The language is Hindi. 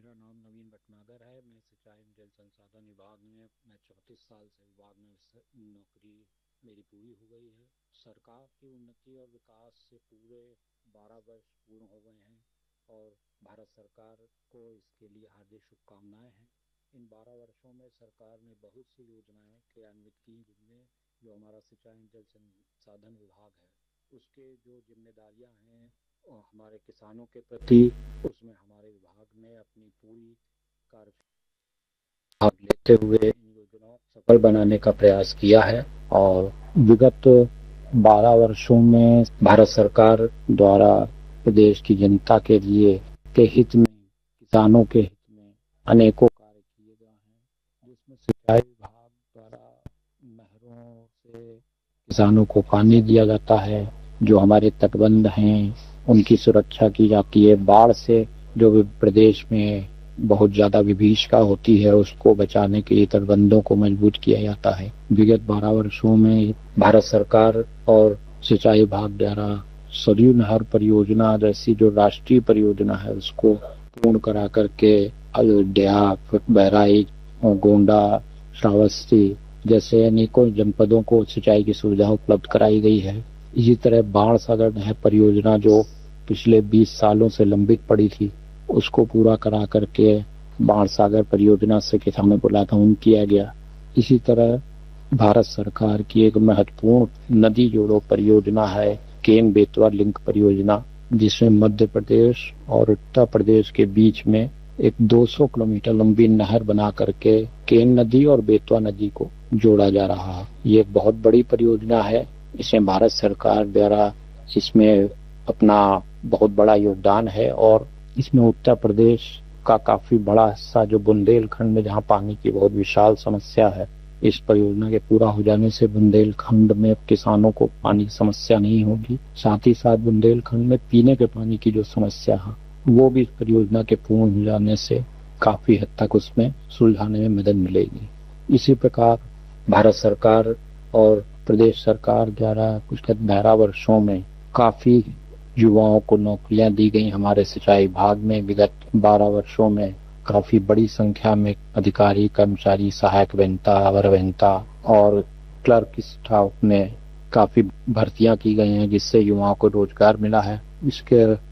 मेरा नाम नवीन भटनागर है। मैं सिंचाई एवं जल संसाधन विभाग में मैं 34 साल से विभाग में नौकरी मेरी पूरी हो गई है। सरकार की उन्नति और विकास से पूरे 12 वर्ष पूर्ण हो गए हैं और भारत सरकार को इसके लिए हार्दिक शुभकामनाएं हैं। इन 12 वर्षों में सरकार ने बहुत सी योजनाएं क्रियान्वित की, जिनमें जो हमारा सिंचाई जल संसाधन विभाग है उसके जो जिम्मेदारियां हैं और हमारे किसानों के प्रति, उसमें हमारे विभाग ने अपनी पूरी कार्य भाग लेते हुए इन योजनाओं को सफल बनाने का प्रयास किया है। और विगत 12 वर्षों में भारत सरकार द्वारा प्रदेश की जनता के लिए के हित में, किसानों के हित में अनेकों कार्य किए गए हैं, जिसमें सिंचाई विभाग द्वारा नहरों से किसानों को पानी दिया जाता है। जो हमारे तटबंध हैं उनकी सुरक्षा की जाती है। बाढ़ से जो भी प्रदेश में बहुत ज्यादा विभीषिका होती है उसको बचाने के लिए तटबंधों को मजबूत किया जाता है। विगत 12 वर्षों में भारत सरकार और सिंचाई विभाग द्वारा सरयू नहर परियोजना जैसी जो राष्ट्रीय परियोजना है उसको पूर्ण करा करके अयोध्या, बहराइच, गोंडा, श्रावस्ती जैसे अनेकों जनपदों को सिंचाई की सुविधा उपलब्ध कराई गई है। इसी तरह बाण सागर नहर परियोजना जो पिछले 20 सालों से लंबित पड़ी थी उसको पूरा करा करके बाण सागर परियोजना से किसानों को लाभान्वित किया गया। इसी तरह भारत सरकार की एक महत्वपूर्ण नदी जोड़ो परियोजना है केन बेतवा लिंक परियोजना, जिसमें मध्य प्रदेश और उत्तर प्रदेश के बीच में एक 200 किलोमीटर लंबी नहर बना करके केन नदी और बेतवा नदी को जोड़ा जा रहा है। ये एक बहुत बड़ी परियोजना है। इसमें भारत सरकार द्वारा इसमें अपना बहुत बड़ा योगदान है और इसमें उत्तर प्रदेश का काफी बड़ा हिस्सा जो बुंदेलखंड में जहां पानी की बहुत विशाल समस्या है, इस परियोजना के पूरा हो जाने से बुंदेलखंड में किसानों को पानी की समस्या नहीं होगी। साथ ही साथ बुंदेलखंड में पीने के पानी की जो समस्या है वो भी इस परियोजना के पूर्ण हो जाने से काफी हद तक उसमें सुलझाने में मदद मिलेगी। इसी प्रकार भारत सरकार और प्रदेश सरकार द्वारा पिछले 12 वर्षों में काफी युवाओं को नौकरियां दी गई। हमारे सिंचाई विभाग में विगत 12 वर्षों में काफी बड़ी संख्या में अधिकारी, कर्मचारी, सहायक अभियंता, अवर अभियंता और क्लर्क स्टाफ में काफी भर्तियां की गई हैं, जिससे युवाओं को रोजगार मिला है। इसके